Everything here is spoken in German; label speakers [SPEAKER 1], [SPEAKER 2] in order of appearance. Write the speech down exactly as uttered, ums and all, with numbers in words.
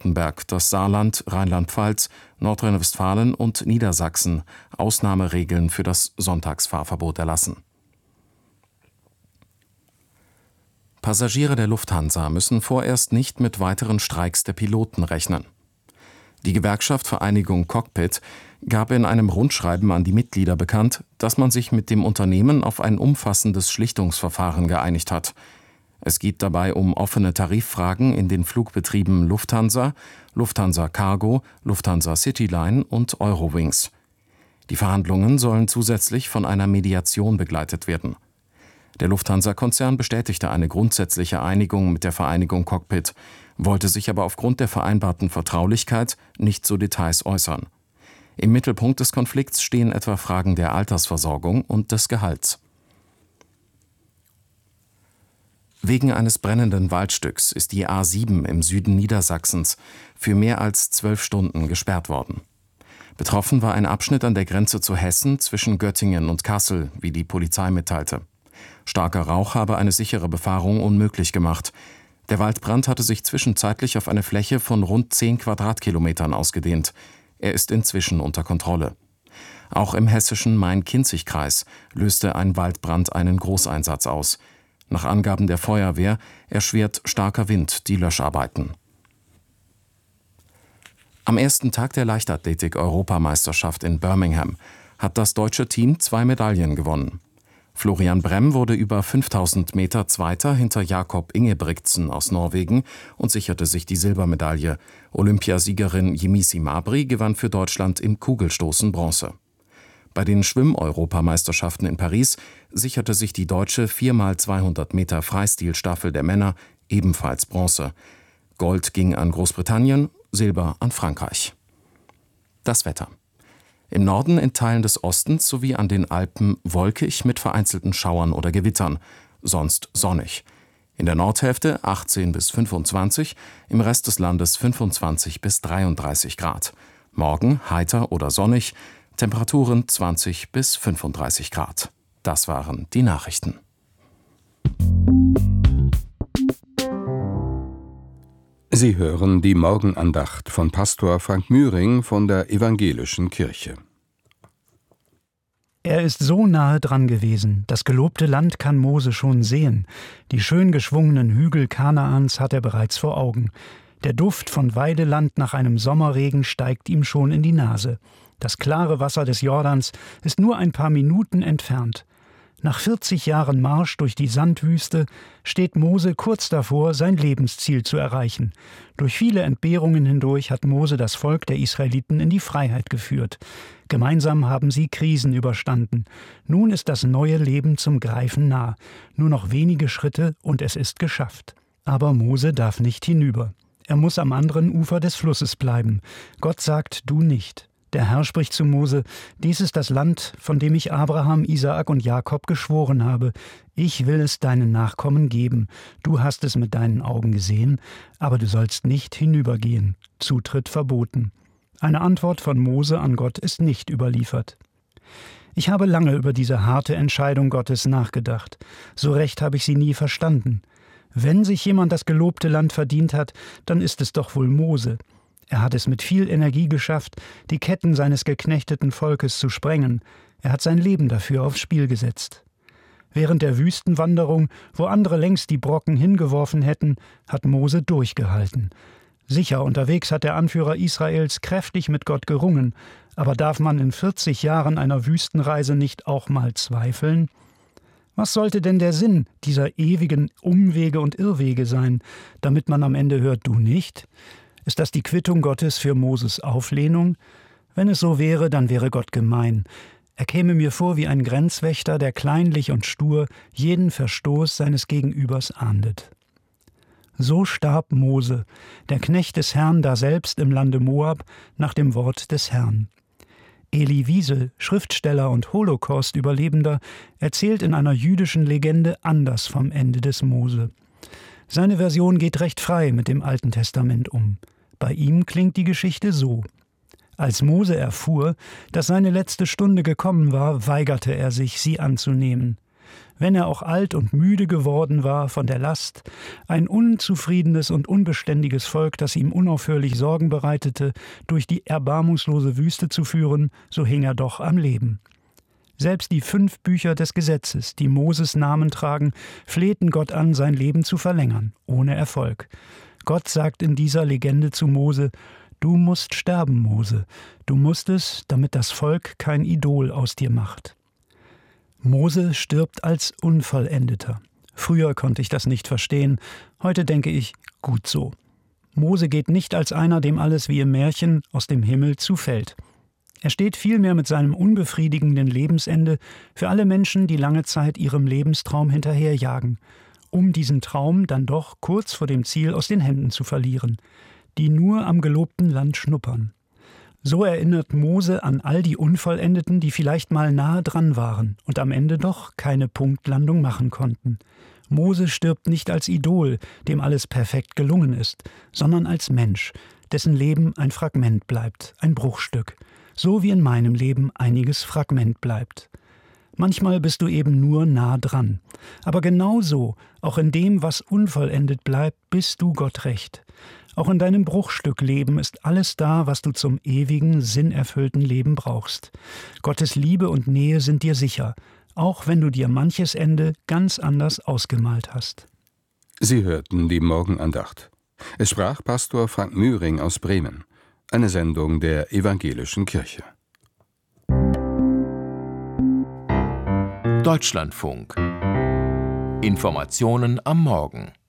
[SPEAKER 1] Baden-Württemberg, das Saarland, Rheinland-Pfalz, Nordrhein-Westfalen und Niedersachsen Ausnahmeregeln für das Sonntagsfahrverbot erlassen. Passagiere der Lufthansa müssen vorerst nicht mit weiteren Streiks der Piloten rechnen. Die Gewerkschaft Vereinigung Cockpit gab in einem Rundschreiben an die Mitglieder bekannt, dass man sich mit dem Unternehmen auf ein umfassendes Schlichtungsverfahren geeinigt hat. Es geht dabei um offene Tariffragen in den Flugbetrieben Lufthansa, Lufthansa Cargo, Lufthansa Cityline und Eurowings. Die Verhandlungen sollen zusätzlich von einer Mediation begleitet werden. Der Lufthansa-Konzern bestätigte eine grundsätzliche Einigung mit der Vereinigung Cockpit, wollte sich aber aufgrund der vereinbarten Vertraulichkeit nicht zu Details äußern. Im Mittelpunkt des Konflikts stehen etwa Fragen der Altersversorgung und des Gehalts. Wegen eines brennenden Waldstücks ist die A sieben im Süden Niedersachsens für mehr als zwölf Stunden gesperrt worden. Betroffen war ein Abschnitt an der Grenze zu Hessen zwischen Göttingen und Kassel, wie die Polizei mitteilte. Starker Rauch habe eine sichere Befahrung unmöglich gemacht. Der Waldbrand hatte sich zwischenzeitlich auf eine Fläche von rund zehn Quadratkilometern ausgedehnt. Er ist inzwischen unter Kontrolle. Auch im hessischen Main-Kinzig-Kreis löste ein Waldbrand einen Großeinsatz aus. Nach Angaben der Feuerwehr erschwert starker Wind die Löscharbeiten. Am ersten Tag der Leichtathletik-Europameisterschaft in Birmingham hat das deutsche Team zwei Medaillen gewonnen. Florian Brem wurde über fünftausend Meter Zweiter hinter Jakob Ingebrigtsen aus Norwegen und sicherte sich die Silbermedaille. Olympiasiegerin Yemisi Mabry gewann für Deutschland im Kugelstoßen Bronze. Bei den Schwimm-Europameisterschaften in Paris sicherte sich die deutsche vier mal zweihundert Meter Freistilstaffel der Männer ebenfalls Bronze. Gold ging an Großbritannien, Silber an Frankreich. Das Wetter. Im Norden in Teilen des Ostens sowie an den Alpen wolkig mit vereinzelten Schauern oder Gewittern, sonst sonnig. In der Nordhälfte achtzehn bis fünfundzwanzig, im Rest des Landes fünfundzwanzig bis dreiunddreißig Grad. Morgen heiter oder sonnig, Temperaturen zwanzig bis fünfunddreißig Grad. Das waren die Nachrichten.
[SPEAKER 2] Sie hören die Morgenandacht von Pastor Frank Mühring von der Evangelischen Kirche.
[SPEAKER 3] Er ist so nahe dran gewesen, das gelobte Land kann Mose schon sehen. Die schön geschwungenen Hügel Kanaans hat er bereits vor Augen. Der Duft von Weideland nach einem Sommerregen steigt ihm schon in die Nase. Das klare Wasser des Jordans ist nur ein paar Minuten entfernt. Nach vierzig Jahren Marsch durch die Sandwüste steht Mose kurz davor, sein Lebensziel zu erreichen. Durch viele Entbehrungen hindurch hat Mose das Volk der Israeliten in die Freiheit geführt. Gemeinsam haben sie Krisen überstanden. Nun ist das neue Leben zum Greifen nah. Nur noch wenige Schritte und es ist geschafft. Aber Mose darf nicht hinüber. Er muss am anderen Ufer des Flusses bleiben. Gott sagt, du nicht. Der Herr spricht zu Mose: Dies ist das Land, von dem ich Abraham, Isaak und Jakob geschworen habe. Ich will es deinen Nachkommen geben. Du hast es mit deinen Augen gesehen, aber du sollst nicht hinübergehen. Zutritt verboten. Eine Antwort von Mose an Gott ist nicht überliefert. Ich habe lange über diese harte Entscheidung Gottes nachgedacht. So recht habe ich sie nie verstanden. Wenn sich jemand das gelobte Land verdient hat, dann ist es doch wohl Mose. Er hat es mit viel Energie geschafft, die Ketten seines geknechteten Volkes zu sprengen. Er hat sein Leben dafür aufs Spiel gesetzt. Während der Wüstenwanderung, wo andere längst die Brocken hingeworfen hätten, hat Mose durchgehalten. Sicher, unterwegs hat der Anführer Israels kräftig mit Gott gerungen, aber darf man in vierzig Jahren einer Wüstenreise nicht auch mal zweifeln? Was sollte denn der Sinn dieser ewigen Umwege und Irrwege sein, damit man am Ende hört, du nicht? Ist das die Quittung Gottes für Moses Auflehnung? Wenn es so wäre, dann wäre Gott gemein. Er käme mir vor wie ein Grenzwächter, der kleinlich und stur jeden Verstoß seines Gegenübers ahndet. So starb Mose, der Knecht des Herrn, daselbst im Lande Moab, nach dem Wort des Herrn. Elie Wiesel, Schriftsteller und Holocaust-Überlebender, erzählt in einer jüdischen Legende anders vom Ende des Mose. Seine Version geht recht frei mit dem Alten Testament um. Bei ihm klingt die Geschichte so: Als Mose erfuhr, dass seine letzte Stunde gekommen war, weigerte er sich, sie anzunehmen. wenn er auch alt und müde geworden war von der Last, ein unzufriedenes und unbeständiges Volk, das ihm unaufhörlich Sorgen bereitete, durch die erbarmungslose Wüste zu führen, so hing er doch am Leben. Selbst die fünf Bücher des Gesetzes, die Moses Namen tragen, flehten Gott an, sein Leben zu verlängern, ohne Erfolg. Gott sagt in dieser Legende zu Mose: Du musst sterben, Mose. Du musst es, damit das Volk kein Idol aus dir macht. Mose stirbt als Unvollendeter. Früher konnte ich das nicht verstehen. Heute denke ich, gut so. Mose geht nicht als einer, dem alles wie im Märchen aus dem Himmel zufällt. Er steht vielmehr mit seinem unbefriedigenden Lebensende für alle Menschen, die lange Zeit ihrem Lebenstraum hinterherjagen, um diesen Traum dann doch kurz vor dem Ziel aus den Händen zu verlieren, die nur am gelobten Land schnuppern. So erinnert Mose an all die Unvollendeten, die vielleicht mal nahe dran waren und am Ende doch keine Punktlandung machen konnten. Mose stirbt nicht als Idol, dem alles perfekt gelungen ist, sondern als Mensch, dessen Leben ein Fragment bleibt, ein Bruchstück, so wie in meinem Leben einiges Fragment bleibt. Manchmal bist du eben nur nah dran. Aber genauso, auch in dem, was unvollendet bleibt, bist du Gott recht. Auch in deinem Bruchstückleben ist alles da, was du zum ewigen, sinnerfüllten Leben brauchst. Gottes Liebe und Nähe sind dir sicher, auch wenn du dir manches Ende ganz anders ausgemalt hast.
[SPEAKER 2] Sie hörten die Morgenandacht. Es sprach Pastor Frank Mühring aus Bremen. Eine Sendung der Evangelischen Kirche.
[SPEAKER 4] Deutschlandfunk. Informationen am Morgen.